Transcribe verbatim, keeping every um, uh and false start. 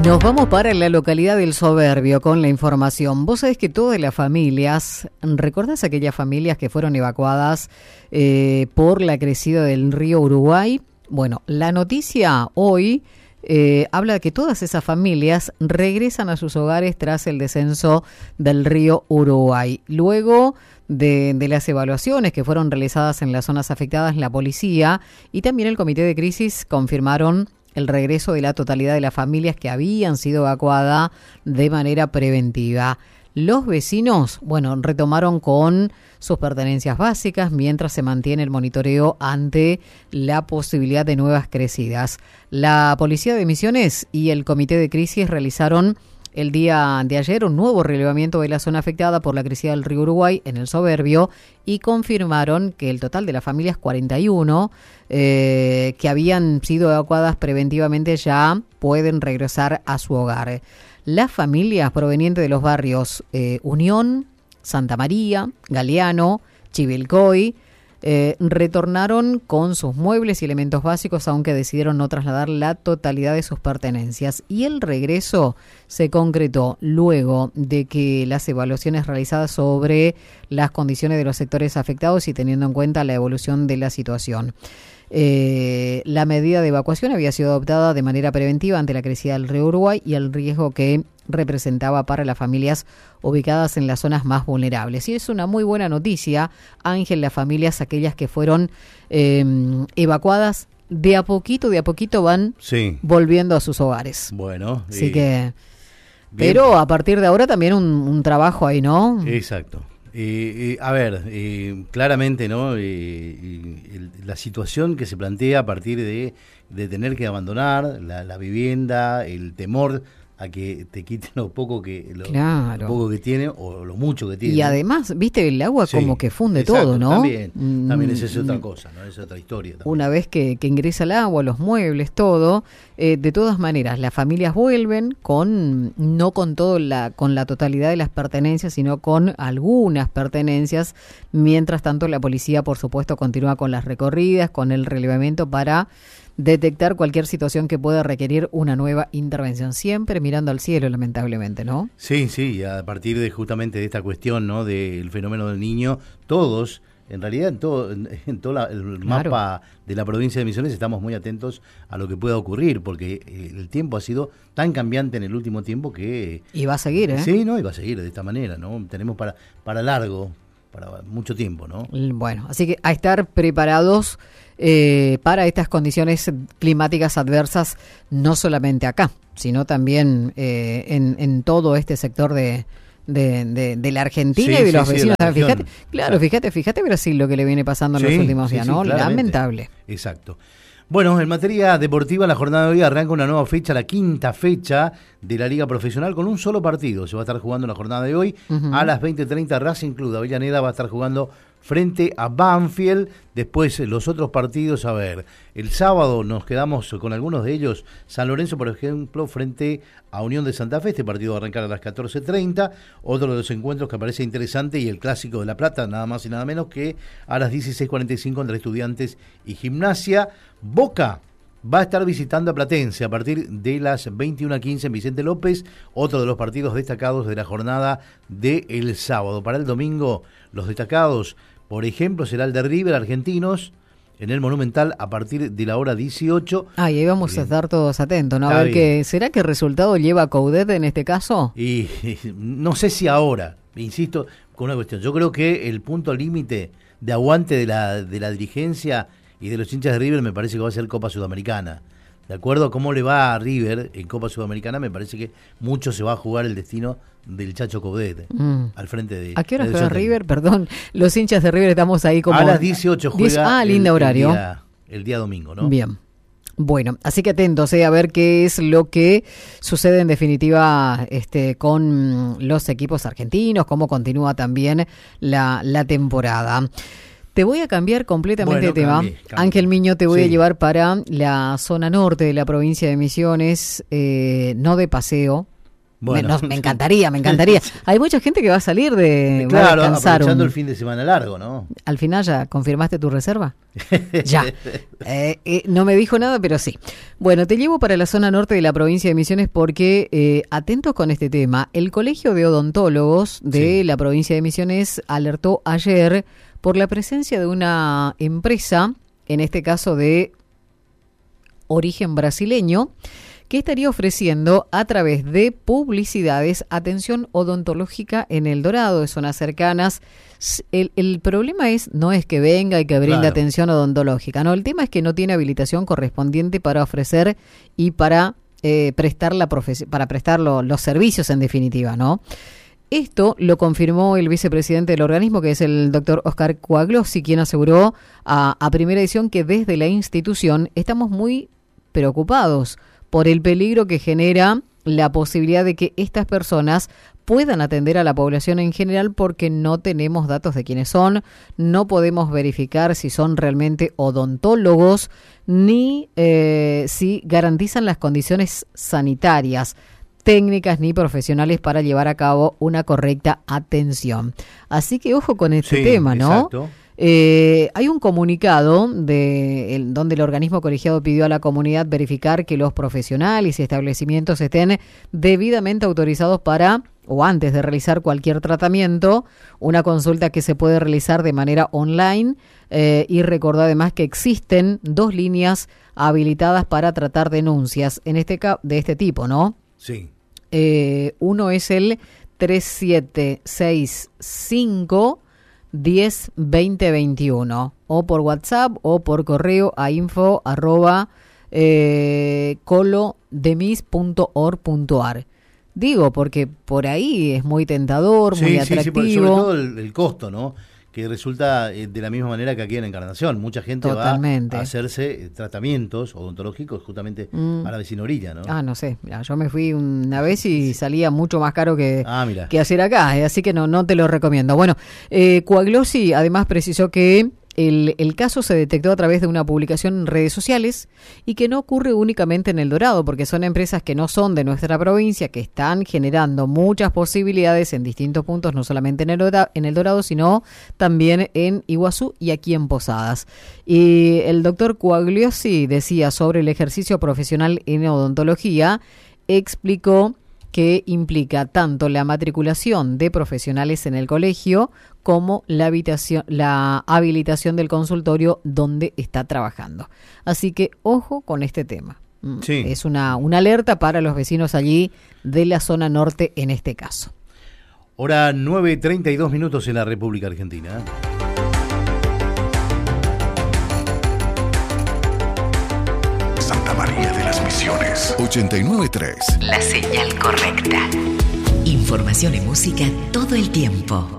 Nos vamos para la localidad del Soberbio con la información. Vos sabés que todas las familias, ¿recordás aquellas familias que fueron evacuadas eh, por la crecida del río Uruguay? Bueno, la noticia hoy eh, habla de que todas esas familias regresan a sus hogares tras el descenso del río Uruguay. Luego de, de las evaluaciones que fueron realizadas en las zonas afectadas, la policía y también el comité de crisis confirmaron el regreso de la totalidad de las familias que habían sido evacuadas de manera preventiva. Los vecinos, bueno, retomaron con sus pertenencias básicas mientras se mantiene el monitoreo ante la posibilidad de nuevas crecidas. La Policía de Misiones y el Comité de Crisis realizaron el día de ayer un nuevo relevamiento de la zona afectada por la crecida del río Uruguay en el Soberbio y confirmaron que el total de las familias cuarenta y uno eh, que habían sido evacuadas preventivamente ya pueden regresar a su hogar. Las familias provenientes de los barrios eh, Unión, Santa María, Galeano, Chivilcoy, Eh, retornaron con sus muebles y elementos básicos, aunque decidieron no trasladar la totalidad de sus pertenencias. Y el regreso se concretó luego de que las evaluaciones realizadas sobre las condiciones de los sectores afectados y teniendo en cuenta la evolución de la situación. Eh, la medida de evacuación había sido adoptada de manera preventiva ante la crecida del río Uruguay y el riesgo que representaba para las familias ubicadas en las zonas más vulnerables. Y es una muy buena noticia, Ángel, las familias, aquellas que fueron eh, evacuadas, de a poquito, de a poquito van sí. volviendo a sus hogares. Bueno. Así eh, que, bien. Pero a partir de ahora también un, un trabajo ahí, ¿no? Exacto. Eh, eh, a ver, eh, claramente, ¿no? Eh, eh, la situación que se plantea a partir de, de tener que abandonar la, la vivienda, el temor a que te quiten lo poco que lo, claro. lo poco que tiene o lo mucho que tiene. Y además, viste, el agua sí, como que funde exacto, todo, ¿no? También, mm, también esa es otra cosa, ¿no? Es otra historia. También. Una vez que, que ingresa el agua, los muebles, todo, eh, de todas maneras, las familias vuelven con no con todo la con la totalidad de las pertenencias, sino con algunas pertenencias. Mientras tanto, la policía, por supuesto, continúa con las recorridas, con el relevamiento para detectar cualquier situación que pueda requerir una nueva intervención, siempre mirando al cielo, lamentablemente, ¿no? Sí, sí, a partir de justamente de esta cuestión, ¿no? Del fenómeno del niño, todos, en realidad en todo, en todo la, el claro. mapa de la provincia de Misiones estamos muy atentos a lo que pueda ocurrir, porque el tiempo ha sido tan cambiante en el último tiempo que... Y va a seguir, ¿eh? Sí, no, y va a seguir de esta manera, ¿no? Tenemos para, para largo, para mucho tiempo, ¿no? Bueno, así que a estar preparados eh, para estas condiciones climáticas adversas, no solamente acá, sino también eh, en, en todo este sector de, de, de, de la Argentina sí, y de los sí, vecinos. Sí, de fíjate, claro, claro, fíjate, fíjate Brasil lo que le viene pasando en sí, los últimos días, sí, ¿no? Sí, lamentable. Exacto. Bueno, en materia deportiva, la jornada de hoy arranca una nueva fecha, la quinta fecha de la Liga Profesional con un solo partido. Se va a estar jugando la jornada de hoy. Uh-huh. A las veinte treinta Racing Club de Avellaneda va a estar jugando frente a Banfield. Después los otros partidos, a ver, el sábado nos quedamos con algunos de ellos. San Lorenzo, por ejemplo, frente a Unión de Santa Fe. Este partido va a arrancar a las catorce treinta. Otro de los encuentros que parece interesante y el Clásico de La Plata, nada más y nada menos que a las dieciséis cuarenta y cinco entre Estudiantes y Gimnasia. Boca va a estar visitando a Platense a partir de las veintiuna quince en Vicente López, otro de los partidos destacados de la jornada del sábado. Para el domingo, los destacados, por ejemplo, será el de River Argentinos en el Monumental a partir de la hora dieciocho. Ah, y ahí vamos bien. A estar todos atentos, ¿no? A ver, qué ¿será que el resultado lleva a Coudet en este caso? Y, y no sé si ahora, insisto, con una cuestión. Yo creo que el punto límite de aguante de la, de la dirigencia y de los hinchas de River me parece que va a ser Copa Sudamericana. De acuerdo a cómo le va a River en Copa Sudamericana, me parece que mucho se va a jugar el destino del Chacho Coudet mm. al frente de... ¿A qué hora juega River? Perdón, los hinchas de River estamos ahí como... A las dieciocho juega diez, ah, lindo el, horario. El día, el día domingo, ¿no? Bien. Bueno, así que atentos eh, a ver qué es lo que sucede en definitiva este, con los equipos argentinos, cómo continúa también la, la temporada. Te voy a cambiar completamente bueno, de tema. Cambie, cambie. Ángel Miño, te voy sí. a llevar para la zona norte de la provincia de Misiones, eh, no de paseo, Bueno. Me, no, me encantaría, me encantaría. Hay mucha gente que va a salir de claro, va a descansar aprovechando un, el fin de semana largo, ¿no? Al final ya confirmaste tu reserva. Ya. Eh, eh, no me dijo nada, pero sí. Bueno, te llevo para la zona norte de la provincia de Misiones porque, eh, atentos con este tema, el Colegio de Odontólogos de sí. la provincia de Misiones alertó ayer por la presencia de una empresa, en este caso de origen brasileño, que estaría ofreciendo a través de publicidades atención odontológica en El Dorado, de zonas cercanas. El, el problema es no es que venga y que brinde claro. atención odontológica, no, el tema es que no tiene habilitación correspondiente para ofrecer y para eh, prestar la profes- para prestar lo, los servicios en definitiva, ¿no? Esto lo confirmó el vicepresidente del organismo, que es el doctor Oscar Coagliosi, quien aseguró a, a Primera Edición que desde la institución estamos muy preocupados por el peligro que genera la posibilidad de que estas personas puedan atender a la población en general porque no tenemos datos de quiénes son, no podemos verificar si son realmente odontólogos, ni eh, si garantizan las condiciones sanitarias, técnicas ni profesionales para llevar a cabo una correcta atención. Así que ojo con este sí, tema, ¿no? Exacto. Eh, hay un comunicado de el, donde el organismo colegiado pidió a la comunidad verificar que los profesionales y establecimientos estén debidamente autorizados para o antes de realizar cualquier tratamiento, una consulta que se puede realizar de manera online eh, y recordó además que existen dos líneas habilitadas para tratar denuncias en este ca- de este tipo, ¿no? Sí. Eh, uno es el tres siete seis cinco diez veinte veintiuno o por WhatsApp o por correo a info arroba eh, colodemis punto org punto ar. Digo, porque por ahí es muy tentador, sí, muy sí, atractivo. Sí, sobre todo el, el costo, ¿no? Que resulta eh, de la misma manera que aquí en Encarnación. Mucha gente Totalmente. va a hacerse tratamientos odontológicos justamente mm. a la vecina orilla, ¿no? Ah, no sé. Mira, yo me fui una vez y salía mucho más caro que, ah, mira. que hacer acá, eh, así que no, no te lo recomiendo. Bueno, eh, Coagliosi además precisó que El, el caso se detectó a través de una publicación en redes sociales y que no ocurre únicamente en El Dorado, porque son empresas que no son de nuestra provincia, que están generando muchas posibilidades en distintos puntos, no solamente en El Dorado, en El Dorado sino también en Iguazú y aquí en Posadas. Y el doctor Coagliosi decía sobre el ejercicio profesional en odontología, explicó que implica tanto la matriculación de profesionales en el colegio como la, habitación, la habilitación del consultorio donde está trabajando. Así que ojo con este tema. Sí. Es una, una alerta para los vecinos allí de la zona norte en este caso. Hora nueve treinta y dos minutos en la República Argentina. Santa María de las Misiones, ochenta y nueve punto tres. La señal correcta. Información y música todo el tiempo.